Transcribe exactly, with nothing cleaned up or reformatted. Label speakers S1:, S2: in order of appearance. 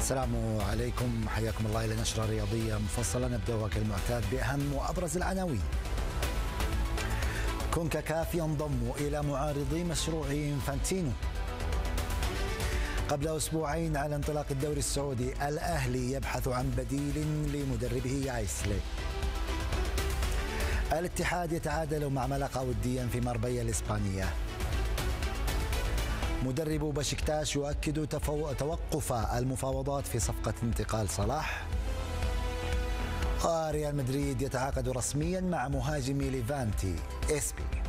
S1: السلام عليكم، حياكم الله إلى نشرة رياضية مفصلة نبدأها كالمعتاد بأهم وأبرز العناوين. كونكاكاف ينضم إلى معارضي مشروع إنفانتينو. قبل أسبوعين على انطلاق الدوري السعودي الأهلي يبحث عن بديل لمدربه يايسلي. الاتحاد يتعادل مع ملقا وديا في مربيا الإسبانية. مدرب بشكتاش يؤكد توقف المفاوضات في صفقة انتقال صلاح. وريال مدريد يتعاقد رسميا مع مهاجم ليفانتي إسبي.